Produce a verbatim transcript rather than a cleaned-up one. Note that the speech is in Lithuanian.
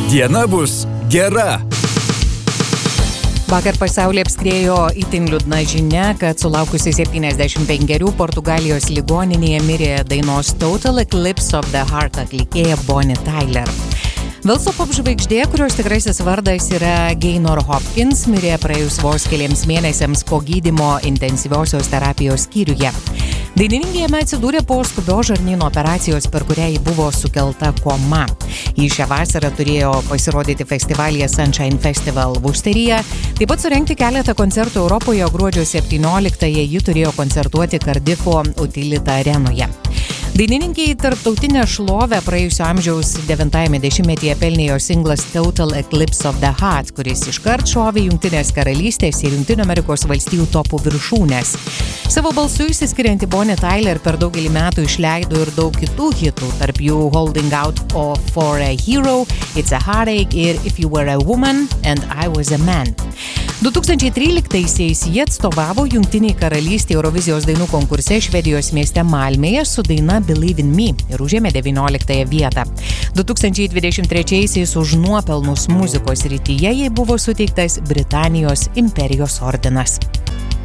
Diena bus gera. Vakar pasaulį apskriejo itin liūdna žinia, kad sulaukusi septyniasdešimt penkerių Portugalijos ligoninėje mirė dainos Total Eclipse of the Heart atlikėja Bonnie Tyler. Velso pop žvaigždė, kurios tikrasis vardas yra Gaynor Hopkins, mirė praėjus vos keliams mėnesiams po gydymo intensyviosios terapijos skyriuje. Dainininkė jame atsidūrė po skubios žarnyno operacijos, per kurią ji buvo sukelta koma. Ji šią vasarą turėjo pasirodyti festivalyje Sunshine Festival Worcesteryje, taip pat surengti keletą koncertų Europoje, gruodžio septynioliktąją ji turėjo koncertuoti Kardifo Utilita arenoje. Dainininkiai tarptautinę šlovę praėjusio amžiaus devintajame dešimtmetyje pelnė jo singlas Total Eclipse of the Heart, kuris iškart šovė Jungtinės karalystės ir Jungtinių Amerikos valstijų topų viršūnes. Savo balsu išsiskirianti Bonnie Tyler per daugelį metų išleido ir daug kitų hitų, tarp jų Holding Out for a Hero, It's a Heartache ir If You Were a Woman and I Was a Man. du tūkstančiai tryliktaisiais jie atstovavo Jungtiniai karalystė Eurovizijos dainų konkurse Švedijos mieste Malmėje su daina Believe in Me ir užėmė devynioliktąją vietą. du tūkstančiai dvidešimt trečiaisiais už nuopelnus muzikos srityje jai buvo suteiktas Britanijos imperijos ordinas.